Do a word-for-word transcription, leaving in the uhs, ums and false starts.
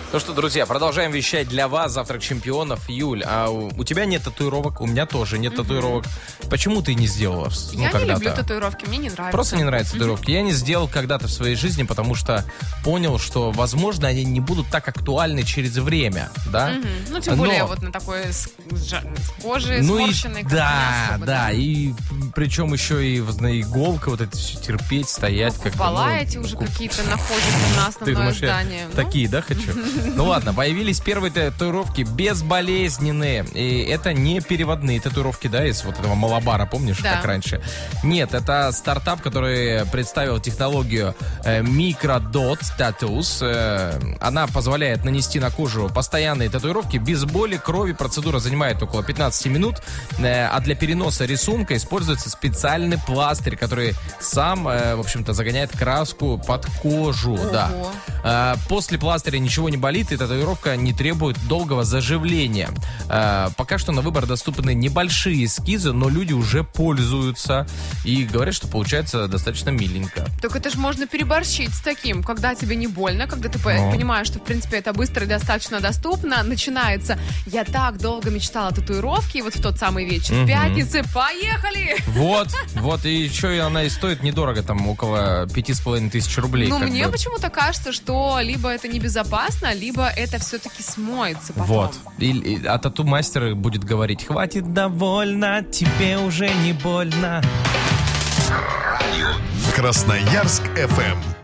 Ну что, друзья, продолжаем вещать для вас «Завтрак чемпионов». Юль, а у, у тебя нет татуировок, у меня тоже нет mm-hmm. татуировок. Почему ты не сделала? Ну, я когда-то? не люблю татуировки, мне не нравится. Просто не нравятся татуировки. Mm-hmm. Я не сделал когда-то в своей жизни, потому что понял, что, возможно, они не будут так актуальны через время, да? Mm-hmm. Ну, тем более Но... вот на такой с, с кожей ну сморщенной. И, да, особо, да, да, и причем еще и на иголка вот это все терпеть, стоять. Ну, как купола ну, эти уже куп... какие-то находятся на основное думаешь, здание. Ну? Такие, да, хочу? Ну ладно, появились первые татуировки безболезненные. И это не переводные татуировки, да, из вот этого малабара, помнишь, да. как раньше? Нет, это стартап, который представил технологию э, Microdot Tattoos. Э, она позволяет нанести на кожу постоянные татуировки без боли, крови. Процедура занимает около пятнадцать минут, э, а для переноса рисунка используется специальный пластырь, который сам, э, в общем-то, загоняет краску под кожу. Ого. Да. Э, после пластыря ничего не болит, и татуировка не требует долгого заживления. Э, пока что на выбор доступны небольшие эскизы, но люди уже пользуются и говорят, что получается достаточно миленько. Так это же можно переборщить с таким, когда тебе не больно, когда ты Но. понимаешь, что, в принципе, это быстро и достаточно доступно. Начинается «Я так долго мечтала о татуировке», и вот в тот самый вечер, угу. в пятнице, поехали! Вот, вот, и еще она и стоит недорого, там, около пяти с половиной тысяч рублей. Ну, мне бы. почему-то кажется, что либо это небезопасно, либо это все-таки смоется потом. Вот. И, и, а тату-мастер будет говорить: хватит, довольно, тебе уже не больно. Красноярск эф эм.